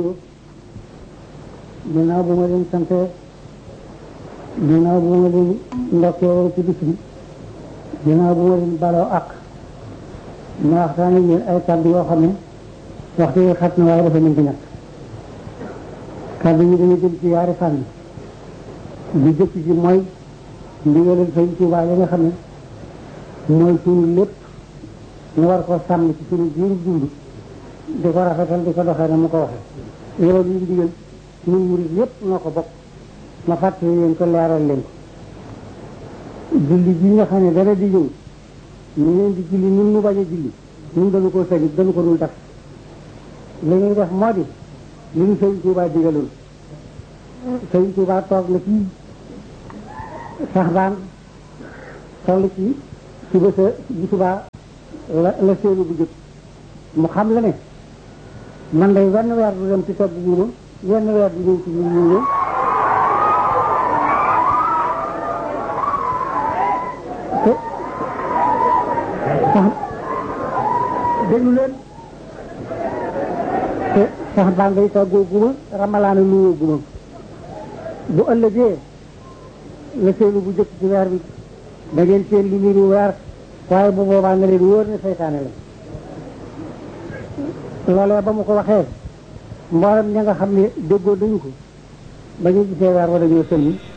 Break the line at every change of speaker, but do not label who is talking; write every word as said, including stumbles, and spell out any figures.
ginnaaw bu ma leen sante ginnaaw bu ma leen ndokkee ci bis bi ginnaaw bu ma leen baloo ak ma waxtaan ak yéen ay kàddu yoo xam ne waxtu yi xat na waaye dafa mën ci ñàkk kàddu yi dana jëm ci yaari fànn bi jëkk ci mooy ndigalal Sëñ Tuubaa yi nga xam ne mooy suñu lépp ñu war ko sàmm ci suñu biir dund di ko rafetal di ko doxee na mu ko waxee loolu yi ndigal ñun murid yépp noo ko bokk ma fàttali leen ko leeral leen ko julli ji nga xam ne dara di ñëw ñu leen di julli ñun mu bañ a julli ñun dañu ko sañu dañu ko dul def li ñuy def moo di li ñu Sëñ Tuubaa digaloon Sëñ Tuubaa toog na ci sax baan toll ci suba sa bu subaa la la séenu bu jëkk mu xam la ne man day wenn weer du dem ci togg guuma wenn weer du ñëw ci ñu ñu te sax déglu leen te sax baan day toggoo guma ramalaana nuyoo guma bu ëllëgee la seenu bu jëkk ci weer bi da ngeen seen lu niru weer waaye bu boobaa nga leen wóor ne seytaane la loolee ba mu ko waxee mboolem ña nga xam ne déggoo dañu ko ba ñu gisee weer wa dañoo sëlmi